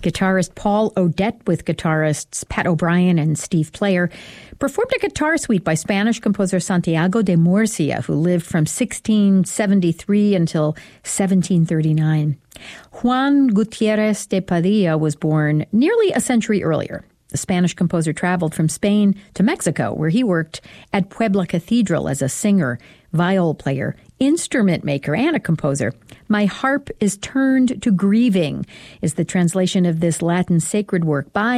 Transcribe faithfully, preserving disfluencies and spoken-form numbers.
Guitarist Paul Odette with guitarists Pat O'Brien and Steve Player performed a guitar suite by Spanish composer Santiago de Murcia, who lived from sixteen seventy-three until seventeen thirty-nine. Juan Gutierrez de Padilla was born nearly a century earlier. The Spanish composer traveled from Spain to Mexico, where he worked at Puebla Cathedral as a singer, viol player, instrument maker, and a composer. My Harp is Turned to Grieving is the translation of this Latin sacred work by